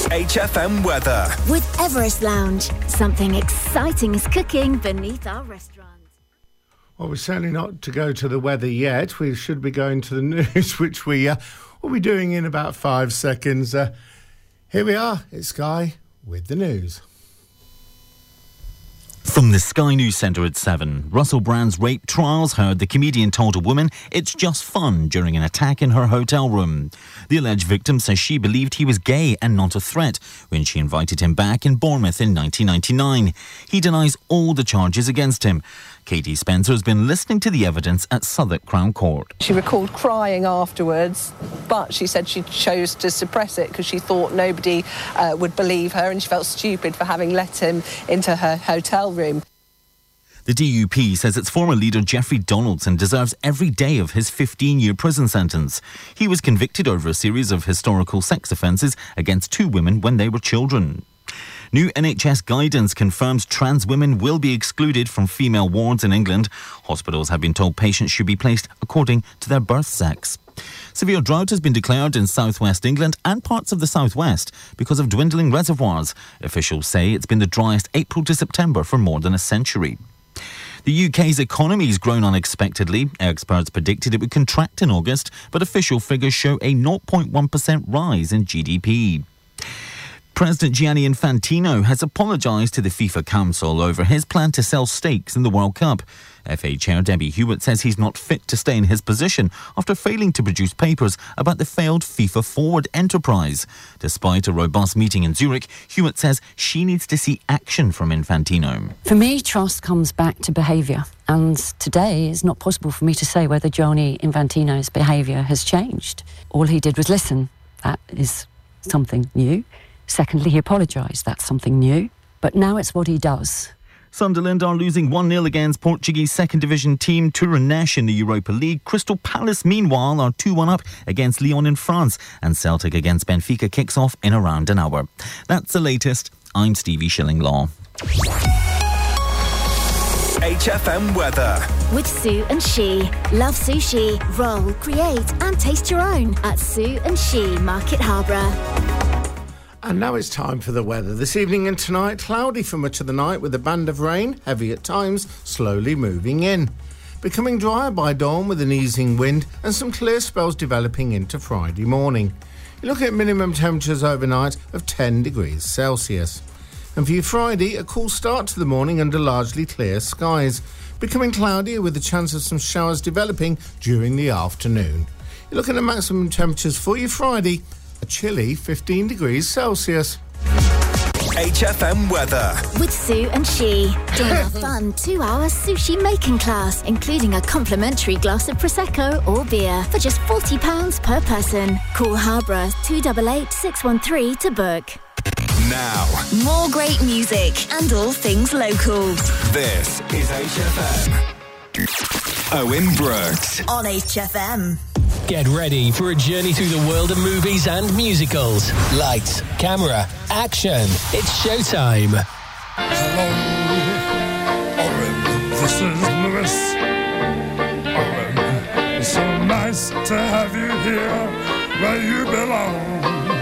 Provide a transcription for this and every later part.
HFM weather. With Everest Lounge, something exciting is cooking beneath our restaurant. Well, we're certainly not to go to the weather yet. We should be going to the news, which we will be doing in about 5 seconds. Here we are. It's Sky with the news. From the Sky News Centre at 7, Russell Brand's rape trials heard the comedian told a woman it's just fun during an attack in her hotel room. The alleged victim says she believed he was gay and not a threat when she invited him back in Bournemouth in 1999. He denies all the charges against him. Katie Spencer has been listening to the evidence at Southwark Crown Court. She recalled crying afterwards, but she said she chose to suppress it because she thought nobody would believe her and she felt stupid for having let him into her hotel room. The DUP says its former leader Jeffrey Donaldson deserves every day of his 15-year prison sentence. He was convicted over a series of historical sex offences against 2 women when they were children. New NHS guidance confirms trans women will be excluded from female wards in England. Hospitals have been told patients should be placed according to their birth sex. Severe drought has been declared in southwest England and parts of the southwest because of dwindling reservoirs. Officials say it's been the driest April to September for more than a century. The UK's economy has grown unexpectedly. Experts predicted it would contract in August, but official figures show a 0.1% rise in GDP. President Gianni Infantino has apologised to the FIFA Council over his plan to sell stakes in the World Cup. FA Chair Debbie Hewitt says he's not fit to stay in his position after failing to produce papers about the failed FIFA Forward enterprise. Despite a robust meeting in Zurich, Hewitt says she needs to see action from Infantino. For me, trust comes back to behaviour. And today it's not possible for me to say whether Gianni Infantino's behaviour has changed. All he did was listen. That is something new. Secondly, he apologised. That's something new. But now it's what he does. Sunderland are losing 1-0 against Portuguese second division team Tourneche in the Europa League. Crystal Palace, meanwhile, are 2-1 up against Lyon in France. And Celtic against Benfica kicks off in around an hour. That's the latest. I'm Stevie Shillinglaw. HFM weather. With Sue and She. Love sushi, roll, create and taste your own at Sue and She, Market Harborough. And now it's time for the weather. This evening and tonight, cloudy for much of the night with a band of rain, heavy at times, slowly moving in. Becoming drier by dawn with an easing wind and some clear spells developing into Friday morning. You look at minimum temperatures overnight of 10 degrees Celsius. And for you Friday, a cool start to the morning under largely clear skies. Becoming cloudier with the chance of some showers developing during the afternoon. You're looking at maximum temperatures for you Friday, a chilly 15 degrees Celsius. HFM weather. With Sue and She. Join a fun 2-hour sushi making class, including a complimentary glass of Prosecco or beer for just £40 per person. Call Harborough 288 613 to book. Now, more great music and all things local. This is HFM. Owen Brooks. On HFM. Get ready for a journey through the world of movies and musicals. Lights, camera, action. It's showtime. Hello, Owen. This is Lewis. Owen, it's so nice to have you here where you belong.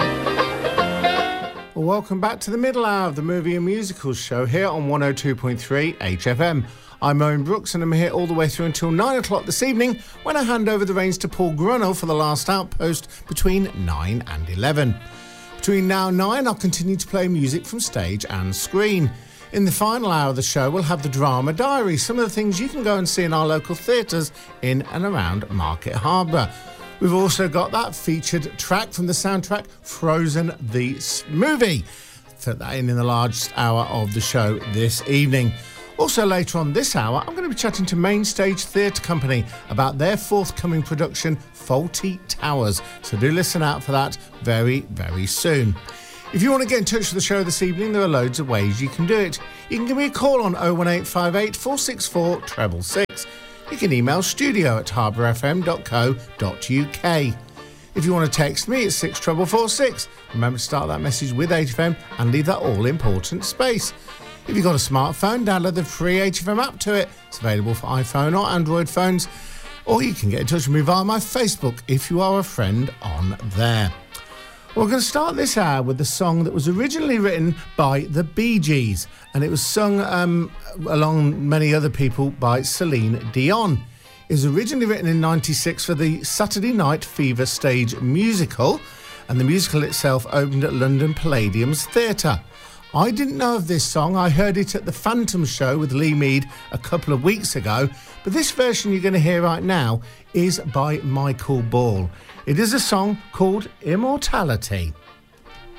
Well, welcome back to the middle hour of the Movie and Musicals show here on 102.3 HFM. I'm Owen Brooks and I'm here all the way through until 9 o'clock this evening when I hand over the reins to Paul Grunnell for the last outpost between 9 and 11. Between now and 9, I'll continue to play music from stage and screen. In the final hour of the show, we'll have the Drama Diary, some of the things you can go and see in our local theatres in and around Market Harborough. We've also got that featured track from the soundtrack Frozen the Movie. Put that in the largest hour of the show this evening. Also later on this hour, I'm going to be chatting to Main Stage Theatre Company about their forthcoming production, Fawlty Towers. So do listen out for that very, very soon. If you want to get in touch with the show this evening, there are loads of ways you can do it. You can give me a call on 01858 464 666. You can email studio@harbourfm.co.uk. If you want to text me, it's 64446. Remember to start that message with HFM and leave that all-important space. If you've got a smartphone, download the free HFM app to it. It's available for iPhone or Android phones. Or you can get in touch with me via my Facebook if you are a friend on there. We're going to start this hour with the song that was originally written by the Bee Gees, and it was sung along many other people by Celine Dion. It was originally written in '96 for the Saturday Night Fever stage musical, and the musical itself opened at London Palladium's Theatre. I didn't know of this song. I heard it at the Phantom show with Lee Mead a couple of weeks ago, but this version you're going to hear right now is by Michael Ball. It is a song called Immortality.